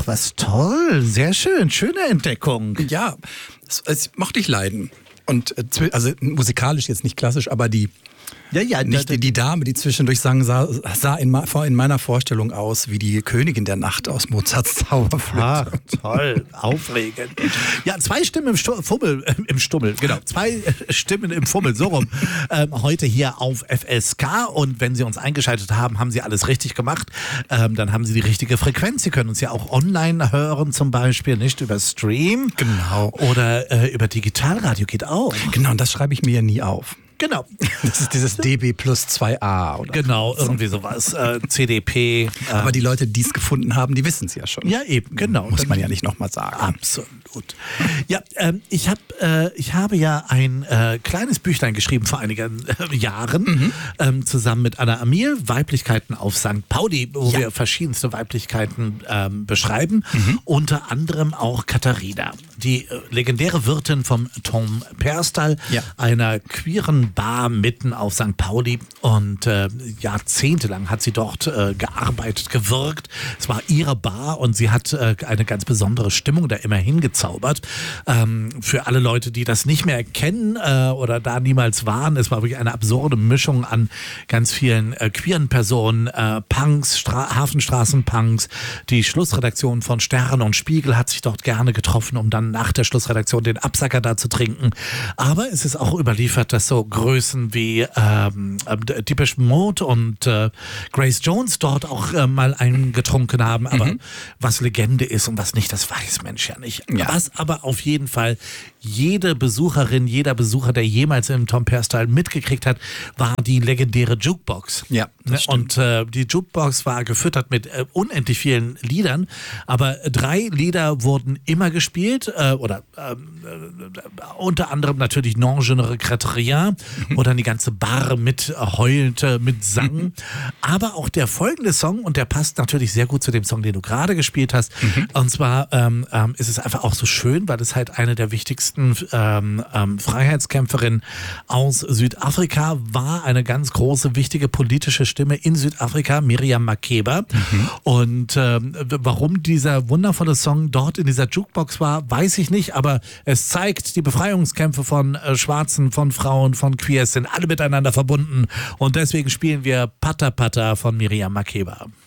Ach, was toll. Sehr schön. Schöne Entdeckung. Ja, es mochte ich leiden. Und also musikalisch jetzt nicht klassisch, aber die Dame, die zwischendurch sang, sah in meiner Vorstellung aus wie die Königin der Nacht aus Mozarts Zauberflöte. Ah, toll, aufregend. Ja, 2 Stimmen im Stummel, genau, 2 Stimmen im Fummel, so rum. Heute hier auf FSK, und wenn Sie uns eingeschaltet haben, haben Sie alles richtig gemacht. Dann haben Sie die richtige Frequenz. Sie können uns ja auch online hören, zum Beispiel, nicht über Stream. Genau. Oder über Digitalradio geht auch. Genau, und das schreibe ich mir ja nie auf. Genau. Das ist dieses DB plus 2a. Oder genau, irgendwie sowas. CDP. Aber die Leute, die es gefunden haben, die wissen es ja schon. Ja, eben, genau. Muss man ja nicht nochmal sagen. Absolut. Ja, ich habe ja ein kleines Büchlein geschrieben vor einigen Jahren, zusammen mit Anna Amir, Weiblichkeiten auf St. Pauli, wo wir verschiedenste Weiblichkeiten beschreiben. Unter anderem auch Katharina, die legendäre Wirtin vom Tom Perstal, einer queeren Bar mitten auf St. Pauli, und jahrzehntelang hat sie dort gearbeitet, gewirkt. Es war ihre Bar und sie hat eine ganz besondere Stimmung da immer hingezaubert. Für alle Leute, die das nicht mehr kennen oder da niemals waren, es war wirklich eine absurde Mischung an ganz vielen queeren Personen, Punks, Hafenstraßenpunks. Die Schlussredaktion von Stern und Spiegel hat sich dort gerne getroffen, um dann nach der Schlussredaktion den Absacker da zu trinken. Aber es ist auch überliefert, dass so Größen wie Depeche Mode und Grace Jones dort auch mal einen getrunken haben. Aber was Legende ist und was nicht, das weiß Mensch ja nicht. Ja. Was aber auf jeden Fall jede Besucherin, jeder Besucher, der jemals im Tom Perstal mitgekriegt hat, war die legendäre Jukebox. Ja, das stimmt. Und die Jukebox war gefüttert mit unendlich vielen Liedern, aber 3 Lieder wurden immer gespielt, oder unter anderem natürlich Non je ne regrette rien, wo dann die ganze Bar mit heulte, mit sang. Aber auch der folgende Song, und der passt natürlich sehr gut zu dem Song, den du gerade gespielt hast, und zwar ist es einfach auch so schön, weil es halt eine der wichtigsten Freiheitskämpferinnen aus Südafrika war, eine ganz große, wichtige politische Stimme in Südafrika, Miriam Makeba. Und warum dieser wundervolle Song dort in dieser Jukebox war, weiß ich nicht, aber es zeigt, die Befreiungskämpfe von Schwarzen, von Frauen, von Queers sind alle miteinander verbunden, und deswegen spielen wir Pata Pata von Miriam Makeba.